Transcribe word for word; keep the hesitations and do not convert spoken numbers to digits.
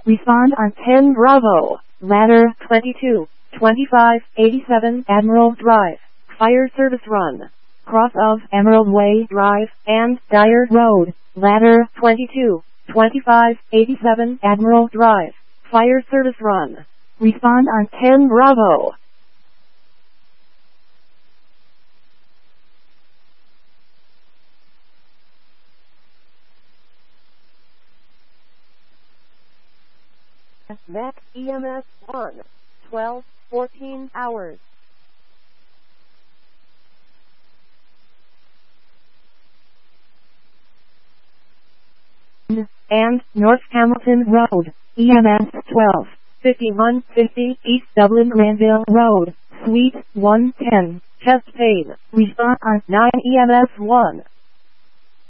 Respond on ten Bravo, ladder twenty-two, twenty-five eighty-seven Admiral Drive, fire service run. Cross of Emerald Way Drive and Dyer Road, ladder twenty-two, twenty-five eighty-seven Admiral Drive, fire service run. Respond on ten Bravo. Mac E M S one, twelve, fourteen hours. And North Hamilton Road, E M S twelve, fifty-one fifty East Dublin Granville Road, Suite one ten, chest pain. Respond on nine E M S one,